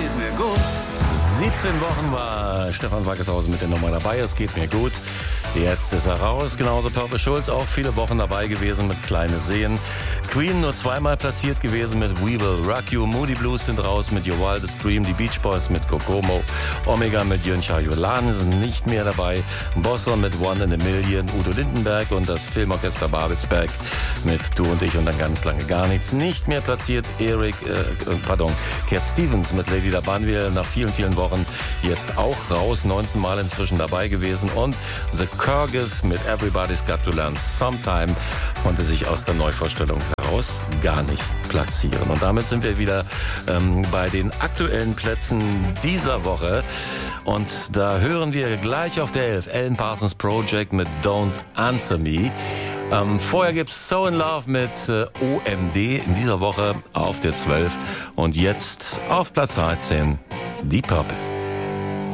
geht mir gut. 17 Wochen war Stefan Wackershausen mit der Nummer dabei. Es geht mir gut. Jetzt ist er raus. Genauso Purple Schulz, auch viele Wochen dabei gewesen mit Kleine Seen. Queen nur zweimal platziert gewesen mit We Will Rock You. Moody Blues sind raus mit Your Wildest Dream. Die Beach Boys mit Kokomo. Omega mit Jön Chayolan sind nicht mehr dabei. Bosso mit One in a Million. Udo Lindenberg und das Filmorchester Babelsberg mit Du und Ich und dann ganz lange gar nichts. Nicht mehr platziert Cat Stevens mit Lady La Banville nach vielen, vielen Wochen jetzt auch raus. 19 Mal inzwischen dabei gewesen. Und The Kyrgyz mit Everybody's Got to Learn Sometime konnte sich aus der Neuvorstellung heraus gar nicht platzieren. Und damit sind wir wieder bei den aktuellen Plätzen dieser Woche. Und da hören wir gleich auf der 11 Alan Parsons Project mit Don't Answer Me. Vorher gibt's So in Love mit OMD in dieser Woche auf der 12. Und jetzt auf Platz 13 Deep Purple.